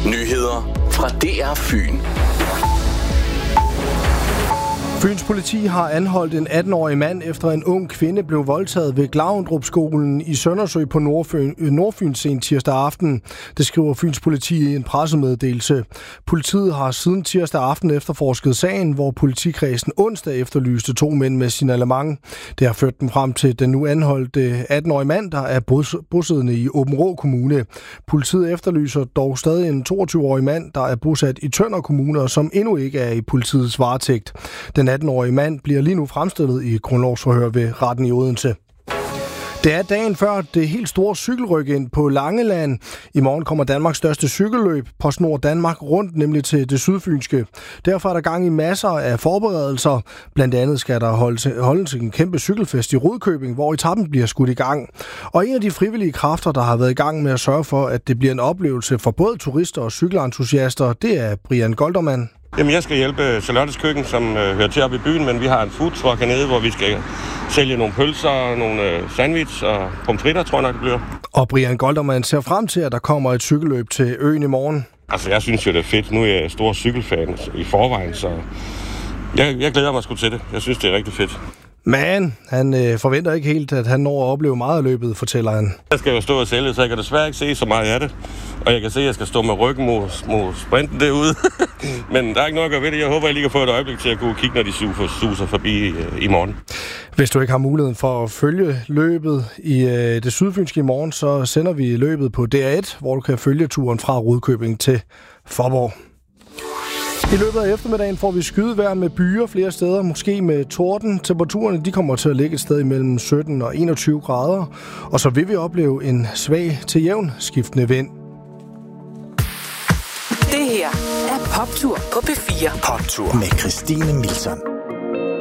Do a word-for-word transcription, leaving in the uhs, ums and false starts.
Nyheder fra D R Fyn. Fyns politi har anholdt en atten-årig mand efter en ung kvinde blev voldtaget ved Glavendrup-skolen i Søndersø på Nordfyn, Nordfyn sent tirsdag aften. Det skriver Fyns politi i en pressemeddelelse. Politiet har siden tirsdag aften efterforsket sagen, hvor politikredsen onsdag efterlyste to mænd med signalement. Det har ført dem frem til den nu anholdte atten-årige mand, der er bosiddende i Aabenraa Kommune. Politiet efterlyser dog stadig en toogtyve-årig mand, der er bosat i Tønder Kommune, og som endnu ikke er i politiets varetægt. Den atten-årige mand bliver lige nu fremstillet i grundlovsforhør ved retten i Odense. Det er dagen før det helt store cykelryk ind på Langeland. I morgen kommer Danmarks største cykelløb, PostNord Danmark, rundt nemlig til det sydfynske. Derfor er der gang i masser af forberedelser. Blandt andet skal der holdes en kæmpe cykelfest i Rudkøbing, hvor etappen bliver skudt i gang. Og en af de frivillige kræfter, der har været i gang med at sørge for, at det bliver en oplevelse for både turister og cykelentusiaster, det er Brian Goldermann. Jamen, jeg skal hjælpe Charlottes Køkken, som øh, hører til op i byen, men vi har en foodtruck hernede, hvor vi skal sælge nogle pølser, nogle øh, sandwich og pomfritter, tror jeg nok, det bliver. Og Brian Goldermann ser frem til, at der kommer et cykelløb til øen i morgen. Altså, jeg synes jo, det er fedt. Nu er jeg stor cykelfan i forvejen, så jeg, jeg glæder mig sgu til det. Jeg synes, det er rigtig fedt. Men han øh, forventer ikke helt, at han når at opleve meget af løbet, fortæller han. Jeg skal jo stå og sælge, så jeg kan desværre ikke se så meget af det. Og jeg kan se, at jeg skal stå med ryggen mod, mod sprinten derude. Men der er ikke noget at gøre ved det. Jeg håber, jeg lige kan få et øjeblik til at kunne kigge, når de suser forbi øh, i morgen. Hvis du ikke har muligheden for at følge løbet i øh, det sydfynske i morgen, så sender vi løbet på D R et, hvor du kan følge turen fra Rudkøbing til Faaborg. I løbet af eftermiddagen får vi skydevejr med byer flere steder, måske med torden. Temperaturerne de kommer til at ligge et sted mellem sytten og enogtyve grader, og så vil vi opleve en svag til jævn skiftende vind. Det her er Poptur på P fire. Poptur med Christine Milton.